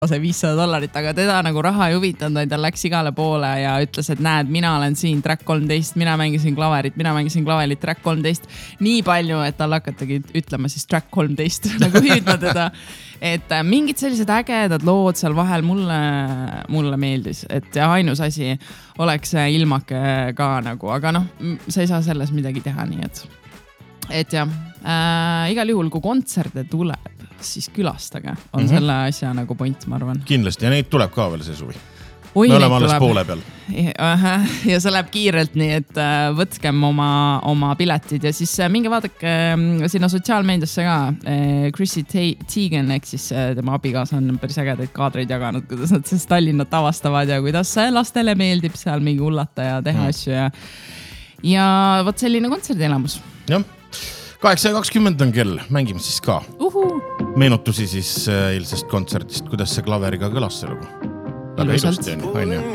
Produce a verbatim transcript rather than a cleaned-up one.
see viissada dollarit, aga teda nagu raha ei huvitanud, ta läks igale poole ja ütles, et näed, mina olen siin track kolmteist, mina mängisin klaverit, mina mängisin klaverit track kolmteist nii palju, et tal hakatagi ütlema siis track kolmteist nagu hüüdma teda. Et mingid sellised ägedad lood seal vahel mulle, mulle meeldis, et ainus asi oleks ilmake ka nagu, aga noh, sa ei saa selles midagi teha, nii et, et jah, äh, igal juhul, kui kontserte tuleb, siis külastage, on mm-hmm. selle asja nagu point, ma arvan. Kindlasti, ja neid tuleb ka veel see suvi. Oi, me oleme alles poole peal. Ja, ja see läheb kiirelt nii, et võtkem oma, oma piletid ja siis minge vaadake sinna sotsiaalmeediasse ka. Chrissy Teigen, ehk siis tema abigaasa on päris ägedaid kaadreid jaganud, kuidas nad siis Tallinnat avastavad ja kuidas lastele meeldib seal mingi hullata ja teha mm. asju. Ja, ja võt selline kontserdielamus. Jah. kaheksa kakskümmend on kell, mängime siis ka. Uhu. Meenutusi siis eilsest kontserdist, kuidas see klaveriga kõlas see lugu. Väga ilusti on, on ju.